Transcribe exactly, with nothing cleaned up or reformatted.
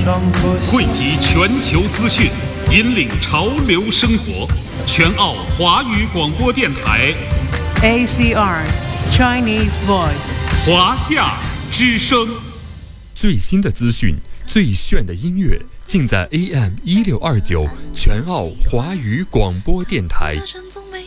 汇集全球资讯，引领潮流生活。全澳华语广播电台 A C R Chinese Voice 华夏之声， 最新的资讯，最炫的音乐，尽在 A M 一六二九全澳华语广播电台。